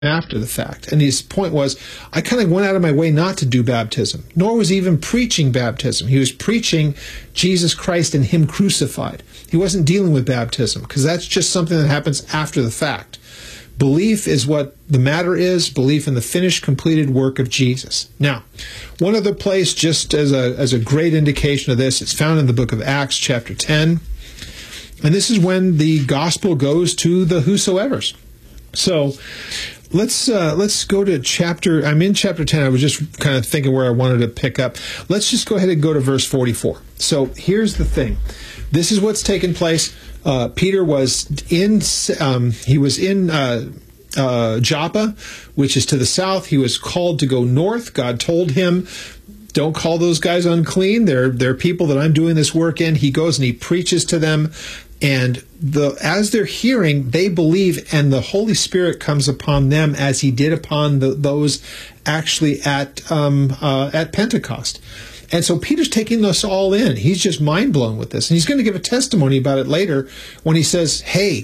after the fact. And his point was, I kind of went out of my way not to do baptism, nor was he even preaching baptism. He was preaching Jesus Christ and him crucified. He wasn't dealing with baptism, because that's just something that happens after the fact. Belief is what the matter is, belief in the finished, completed work of Jesus. Now, one other place, just as a great indication of this, it's found in the book of Acts, chapter 10. And this is when the gospel goes to the whosoevers. So, let's go to chapter, I'm in chapter 10. I was just kind of thinking where I wanted to pick up. Let's just go ahead and go to verse 44. So here's the thing. This is what's taken place. Peter was in Joppa, which is to the south. He was called to go north. God told him, don't call those guys unclean. They're people that I'm doing this work in. He goes and he preaches to them. And as they're hearing, they believe, and the Holy Spirit comes upon them as he did upon those actually at Pentecost. And so Peter's taking this all in. He's just mind blown with this. And he's going to give a testimony about it later when he says, hey,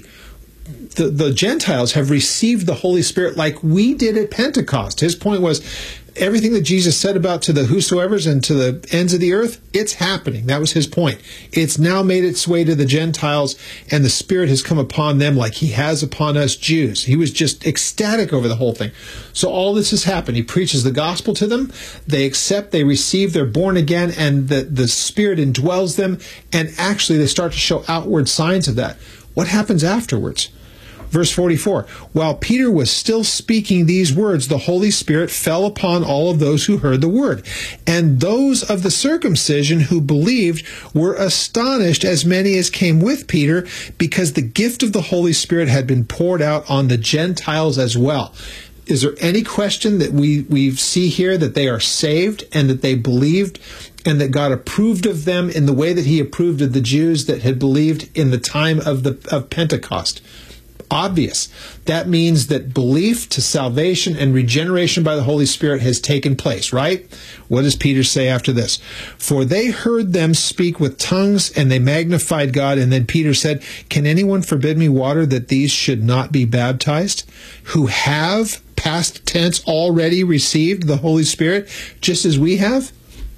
the Gentiles have received the Holy Spirit like we did at Pentecost. His point was, everything that Jesus said about to the whosoevers and to the ends of the earth, it's happening. That was his point. It's now made its way to the Gentiles, and the Spirit has come upon them like he has upon us Jews. He was just ecstatic over the whole thing. So all this has happened. He preaches the gospel to them. They accept, they receive, they're born again, and the Spirit indwells them, and actually they start to show outward signs of that. What happens afterwards? Verse 44, while Peter was still speaking these words, the Holy Spirit fell upon all of those who heard the word. And those of the circumcision who believed were astonished, as many as came with Peter, because the gift of the Holy Spirit had been poured out on the Gentiles as well. Is there any question that we see here that they are saved and that they believed and that God approved of them in the way that he approved of the Jews that had believed in the time of Pentecost? Obvious. That means that belief to salvation and regeneration by the Holy Spirit has taken place, right? What does Peter say after this? For they heard them speak with tongues, and they magnified God. And then Peter said, can anyone forbid me water that these should not be baptized, who have, past tense, already received the Holy Spirit, just as we have?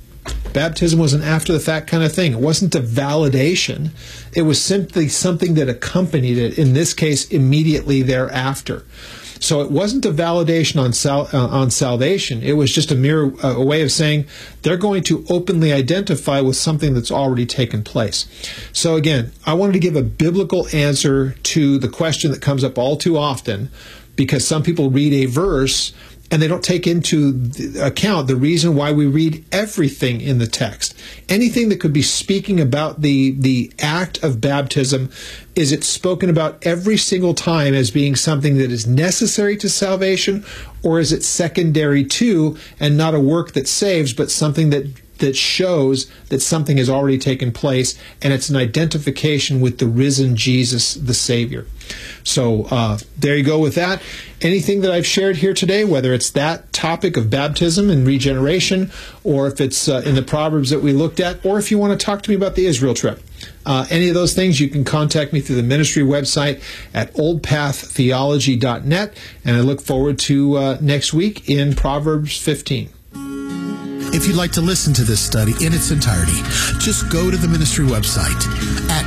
Baptism was an after-the-fact kind of thing. It wasn't a validation. It was simply something that accompanied it, in this case, immediately thereafter. So it wasn't a validation on salvation. It was just a way of saying they're going to openly identify with something that's already taken place. So again, I wanted to give a biblical answer to the question that comes up all too often, because some people read a verse and they don't take into account the reason why we read everything in the text. Anything that could be speaking about the act of baptism, is it spoken about every single time as being something that is necessary to salvation, or is it secondary to and not a work that saves, but something that shows that something has already taken place, and it's an identification with the risen Jesus, the Savior. So there you go with that. Anything that I've shared here today, whether it's that topic of baptism and regeneration, or if it's in the Proverbs that we looked at, or if you want to talk to me about the Israel trip, any of those things, you can contact me through the ministry website at oldpaththeology.net, and I look forward to next week in Proverbs 15. If you'd like to listen to this study in its entirety, just go to the ministry website at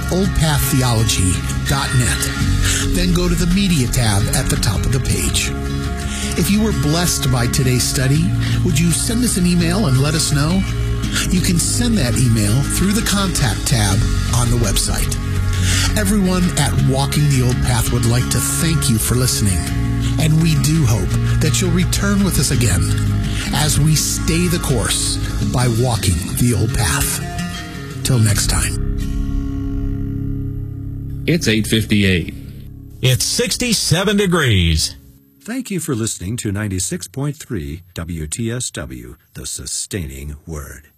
oldpaththeology.net. Then go to the media tab at the top of the page. If you were blessed by today's study, would you send us an email and let us know? You can send that email through the contact tab on the website. Everyone at Walking the Old Path would like to thank you for listening, and we do hope that you'll return with us again as we stay the course by walking the old path. Till next time. It's 8:58. It's 67 degrees. Thank you for listening to 96.3 WTSW, The Sustaining Word.